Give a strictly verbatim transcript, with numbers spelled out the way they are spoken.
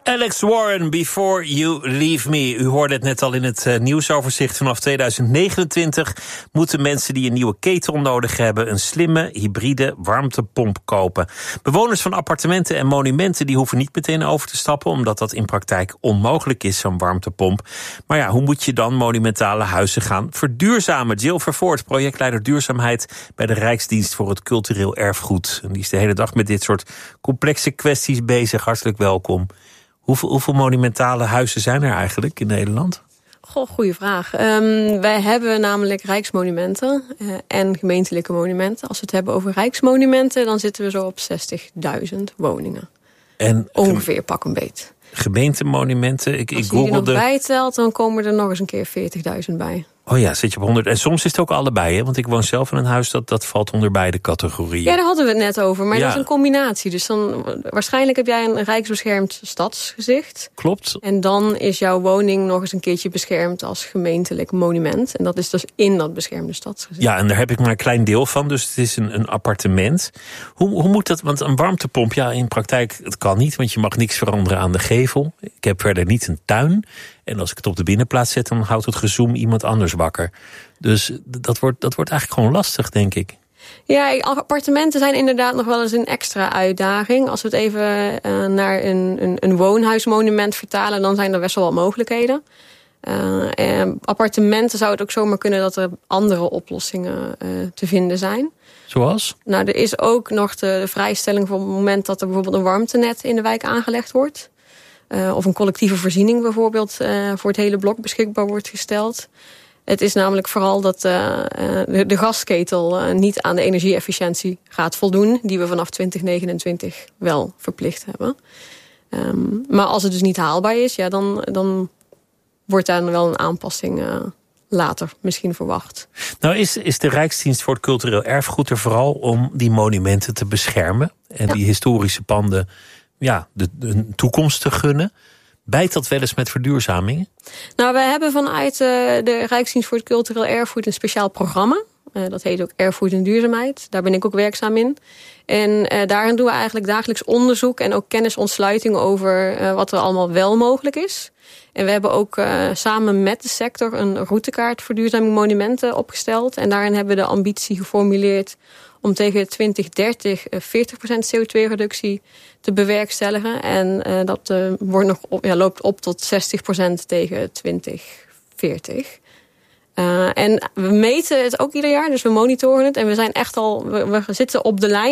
Alex Warren, Before You Leave Me. U hoorde het net al in het uh, nieuwsoverzicht. Vanaf tweeduizend negenentwintig moeten mensen die een nieuwe ketel nodig hebben een slimme, hybride warmtepomp kopen. Bewoners van appartementen en monumenten die hoeven niet meteen over te stappen, omdat dat in praktijk onmogelijk is, zo'n warmtepomp. Maar ja, hoe moet je dan monumentale huizen gaan verduurzamen? Jill Vervoort, projectleider duurzaamheid bij de Rijksdienst voor het Cultureel Erfgoed. En die is de hele dag met dit soort complexe kwesties bezig. Hartelijk welkom. Hoeveel, hoeveel monumentale huizen zijn er eigenlijk in Nederland? Goh, goede vraag. Um, wij hebben namelijk rijksmonumenten uh, en gemeentelijke monumenten. Als we het hebben over rijksmonumenten, dan zitten we zo op zestigduizend woningen. En ongeveer pak een beet. Gemeentemonumenten, ik, ik Als je googelde... die nog bijtelt, dan komen er nog eens een keer veertigduizend bij. Oh ja, zit je op honderd. En soms is het ook allebei, hè? Want ik woon zelf in een huis dat, dat valt onder beide categorieën. Ja, daar hadden we het net over. Maar ja. dat is een combinatie. Dus dan waarschijnlijk heb jij een rijksbeschermd stadsgezicht. Klopt. En dan is jouw woning nog eens een keertje beschermd als gemeentelijk monument. En dat is dus in dat beschermde stadsgezicht. Ja, en daar heb ik maar een klein deel van. Dus het is een, een appartement. Hoe, hoe moet dat? Want een warmtepomp, ja, in praktijk, het kan niet. Want je mag niks veranderen aan de gevel. Ik heb verder niet een tuin. En als ik het op de binnenplaats zet, dan houdt het gezoem iemand anders wakker. Dus dat wordt, dat wordt eigenlijk gewoon lastig, denk ik. Ja, appartementen zijn inderdaad nog wel eens een extra uitdaging. Als we het even uh, naar een, een, een woonhuismonument vertalen, dan zijn er best wel wat mogelijkheden. Uh, en appartementen zou het ook zomaar kunnen dat er andere oplossingen uh, te vinden zijn. Zoals? Nou, er is ook nog de, de vrijstelling voor het moment dat er bijvoorbeeld een warmtenet in de wijk aangelegd wordt. Uh, of een collectieve voorziening bijvoorbeeld uh, voor het hele blok beschikbaar wordt gesteld. Het is namelijk vooral dat uh, de, de gasketel uh, niet aan de energie-efficiëntie gaat voldoen, die we vanaf twintig negenentwintig wel verplicht hebben. Um, maar als het dus niet haalbaar is, ja, dan, dan wordt daar wel een aanpassing uh, later misschien verwacht. Nou is, is de Rijksdienst voor het Cultureel Erfgoed er vooral om die monumenten te beschermen en ja. die historische panden, ja, de, de een toekomst te gunnen. Bijt dat wel eens met verduurzamingen? Nou, we hebben vanuit uh, de Rijksdienst voor het Cultureel Erfgoed een speciaal programma. Uh, dat heet ook Erfgoed en Duurzaamheid. Daar ben ik ook werkzaam in. En uh, daarin doen we eigenlijk dagelijks onderzoek en ook kennisontsluiting over uh, wat er allemaal wel mogelijk is. En we hebben ook uh, samen met de sector een routekaart voor duurzame monumenten opgesteld. En daarin hebben we de ambitie geformuleerd om tegen twintig dertig veertig procent C O twee reductie te bewerkstelligen. En uh, dat uh, wordt nog op, ja, loopt op tot zestig procent tegen twintig veertig. Uh, en we meten het ook ieder jaar, dus we monitoren het. En we zijn echt al, we, we zitten op de lijn.